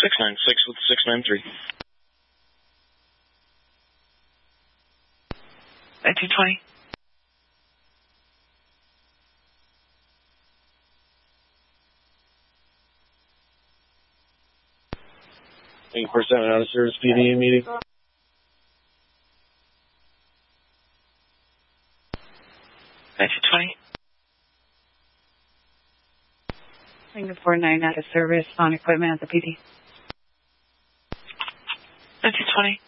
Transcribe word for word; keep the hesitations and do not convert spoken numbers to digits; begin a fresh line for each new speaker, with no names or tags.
six nine six with six nine three.
nineteen twenty.
eight four seven out of service P D A meeting.
nineteen twenty.
Tango four nine out of service on equipment at the P D.
nineteen twenty.